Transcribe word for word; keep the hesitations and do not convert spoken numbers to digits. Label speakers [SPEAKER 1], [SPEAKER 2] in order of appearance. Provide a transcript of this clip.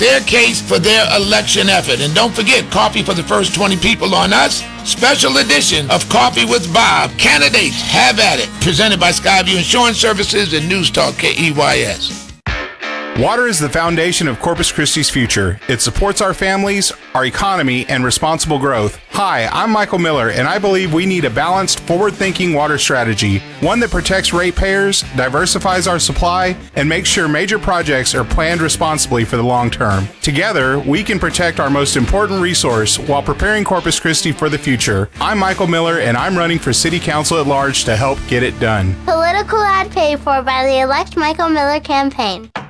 [SPEAKER 1] their case for their election effort. And don't forget, coffee for the first twenty people on us. Special edition of Coffee with Bob. Candidates, have at it. Presented by Skyview Insurance Services and News Talk K E Y S.
[SPEAKER 2] Water is the foundation of Corpus Christi's future. It supports our families, our economy, and responsible growth. Hi, I'm Michael Miller, and I believe we need a balanced, forward-thinking water strategy, one that protects ratepayers, diversifies our supply, and makes sure major projects are planned responsibly for the long term. Together, we can protect our most important resource while preparing Corpus Christi for the future. I'm Michael Miller, and I'm running for City Council at large to help get it done.
[SPEAKER 3] Political ad paid for by the Elect Michael Miller campaign.